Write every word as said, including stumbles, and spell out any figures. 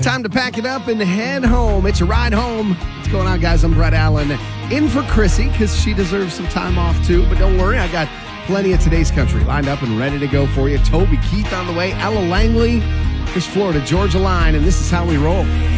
Time to pack it up and head home. It's a ride home. What's going on, guys? I'm Brett Allen. In for Chrissy, because she deserves some time off, too. But don't worry, I got plenty of today's country lined up and ready to go for you. Toby Keith on the way. Ella Langley, Chris Florida, Georgia Line, and this is how we roll.